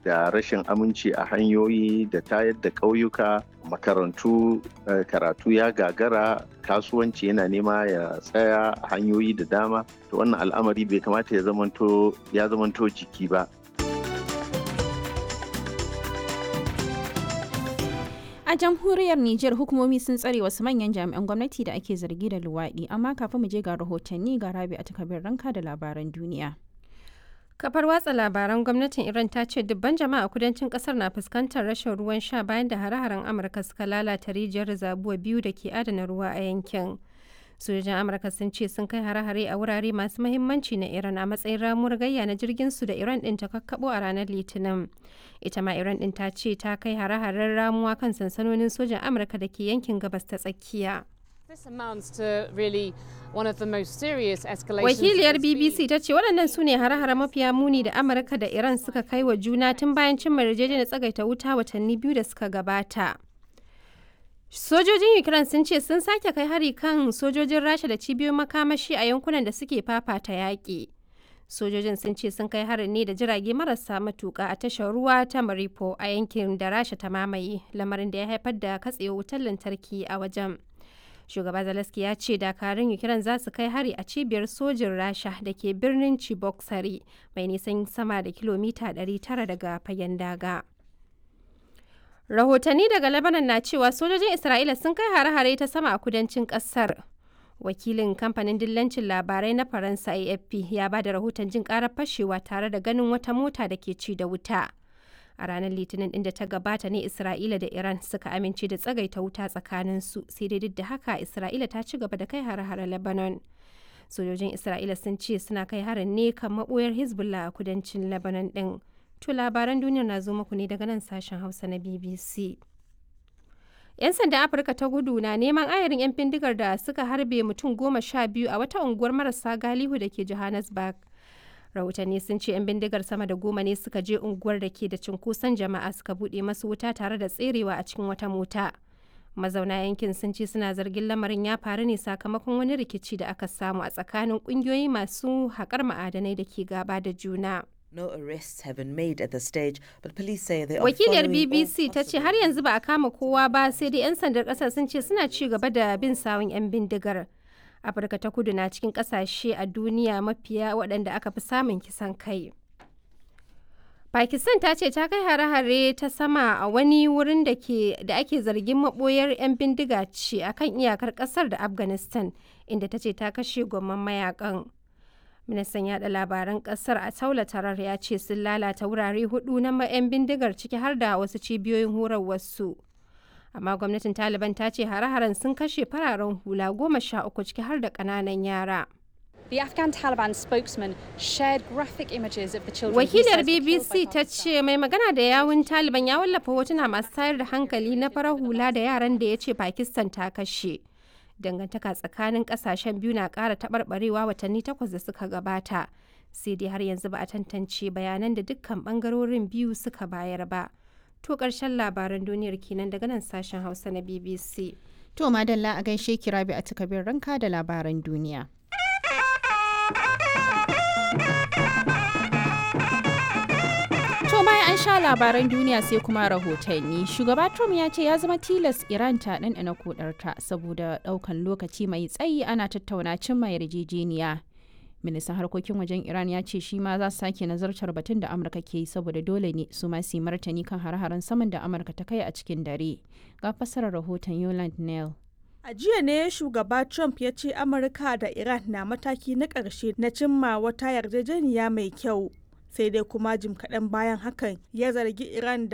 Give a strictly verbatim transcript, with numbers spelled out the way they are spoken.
da rashin aminci a hanyoyi da tayar da ƙauyuka, makarantu karatu ya gagara, kasuwanci yana nema ya tsaya a hanyoyi da dama. To wannan al'amari bai kamata ya zamanto ya zamanto jiki ba. A jamhuriyar Nijar hukumomi sun tsare wasu manyan jami'an gwamnati da ake zargi da luwaɗi, amma kafin mu je ga rahotanni ga Rabi a takabir ranka da labaran duniya. Kafar watsa labaran gwamnatin Iran ta ce dubban jama'a kudancin kasar na fuskantar rashin ruwan sha bayan da hare-haren Amurka suka lalata rijiyar zabuwa biyu da ke adana ruwa a yankin. Sojojin Amurka sun ce sun kai hare-hare a wurare masu mahimmanci na Iran a matsayin ramuwar gayya na jirgin su da Iran din ta kakkabo a ranar Litinin. Ita ma Iran din ta ce ta kai hare-haren ramuwa kan sansanonin sojan Amurka da ke yankin gabas ta tsakiya. Wakiliyar B B C ta ce waɗannan su ne hare-hare mafiya muni da Amurka da Iran suka kai wa juna tun bayan cimma yarjejeniyar tsagaita wuta watanni biyu da suka gabata. Sojojin Ukraine sun ce sun sake kai hari kan sojojin Rasha da cibiyoyin makamashi a yankunan da suke fafata yaƙi. Sojojin sun ce sun kai harin ne da jirage marasa matuƙa a tashar ruwa ta Mariupol a yankin da Rasha ta mamaye, lamarin da ya haifar da katsewar wutar lantarki a wajen. Shugaba Zelensky ya ce dakarun Ukraine za su kai hari a cibiyar sojin Rasha da ke birnin Cheboksary mai nisan sama da kilomita ɗari tara daga fagen daga. Rahotanni daga Lebanon na cewa sojojin Isra'ila sun kai hare-hare ta sama a kudancin ƙasar. Wakilin kamfanin dillancin labarai na Faransa A F P ya ba da rahoton jin ƙarar fashewa tare da ganin wata mota da ke ci da wuta. A ranar Litinin ɗin da ta gabata ne Isra'ila da Iran suka amince da tsagaita wuta tsakaninsu, sai dai duk da haka Isra'ila ta ci gaba da kai hare-hare Lebanon. Sojojin Isra'ila sun ce suna kai harin ne kan maɓoyar Hezbollah a kudancin Lebanon ɗin. To labaran duniyar na zo muku ne daga nan sashen Hausa na B B C. 'Yan sandan Afirka ta Kudu na neman ayarin 'yan bindigar da suka harbe mutum goma sha biyu a wata unguwar marasa galihu da ke Johannesburg. Rahotanni sun ce 'yan bindigar sama da goma ne suka je unguwar da ke da cunkoson jama'a suka buɗe masu wuta tare da tserewa a cikin wata mota. Mazauna yankin sun ce suna zargin lamarin ya faru ne sakamakon wani rikici da aka samu a tsakanin ƙungiyoyi masu haƙar ma'adanai da ke gaba da juna. No arrests have been made at this stage, but police say they are Wakiliyar following B B all C ta ce possible- har yanzu ba a kama kowa ba, sai dai 'yan sandar ƙasar sun ce suna ci gaba da bin sawun 'yan bindigar. Afirka ta Kudu na cikin ƙasashe a duniya mafiya waɗanda aka fi samun kisan kai. Pakistan ta ce ta kai hare-hare ta sama a wani wurin da ke da ake zargin maɓoyar 'yan bindiga ce a kan iyakar ƙasar da Afghanistan, inda ta ce ta kashe gwamman mayakan. Ministan yada labaran kasar a Taula Tarar ya ce sun lalata wurare hudu na 'yan bindigar ciki har da wasu cibiyoyin horarwarsu. Amma gwamnatin Taliban ta ce hare-haren sun kashe fararen hula goma sha uku ciki har da ƙananan yara. The Afghan Taliban spokesman shared graphic images of the children. he Wakilar says were B B killed by C ta Pakistan. ce mai magana da yawun Taliban ya wallafa hotuna masu tayar da hankali na farar hula da yaran da ya ce Pakistan ta kashe. Dangantaka tsakanin kasashen biyu na ƙara taɓarɓarewa watanni takwas da suka gabata. Sai dai har yanzu ba a tantance bayanan da dukkan ɓangarorin biyu suka bayar ba. To ƙarshen labaran duniyar kenan daga nan sashen Hausa na B B C. To madalla a gaishe ki Rabi a takabir ranka da labaran duniya. To bayan an sha labaran duniya sai kuma rahotanni. Shugaba Trump ya ce ya zama tilas Iran ta ɗanɗana kodarta saboda ɗaukan lokaci mai tsayi ana tattauna cimma yarjejeniya. Ministan harkokin wajen Iran ya ce shi ma za su sake nazartar batun da Amurka ke yi saboda dole ne su ma su yi martani kan hare-haren saman da Amurka ta kai a cikin dare. Ga fassarar rahoton Yolande Neal. A jiya ne shugaba Trump ya ce Amurka da Iran na mataki na ƙarshe na cimma wata yarjejeniya mai kyau. Sai dai kuma jim kaɗan bayan hakan ya zargi Iran da